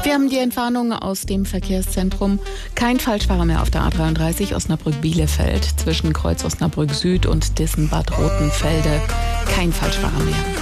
Wir haben die Entwarnung aus dem Verkehrszentrum. Kein Falschfahrer mehr auf der A33 Osnabrück-Bielefeld zwischen Kreuz Osnabrück Süd und Dissen-Bad Rotenfelde. Kein Falschfahrer mehr.